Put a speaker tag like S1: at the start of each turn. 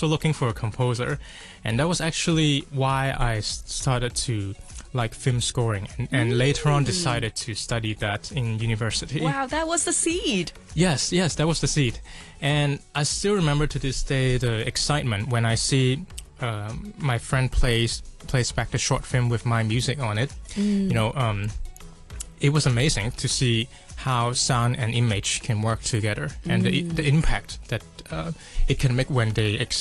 S1: also looking for a composer, and that was actually why I started to like film scoring, and later on decided to study that in university.
S2: Wow, that was the seed.
S1: Yes, that was the seed. And I still remember to this day the excitement when I see my friend plays back the short film with my music on it. You know, it was amazing to see how sound and image can work together, and the impact that it can make when they